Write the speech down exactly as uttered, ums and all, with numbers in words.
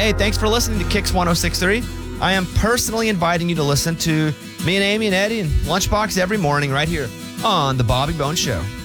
Hey, thanks for listening to Kicks one oh six point three. I am personally inviting you to listen to me and Amy and Eddie and Lunchbox every morning right here on The Bobby Bones Show.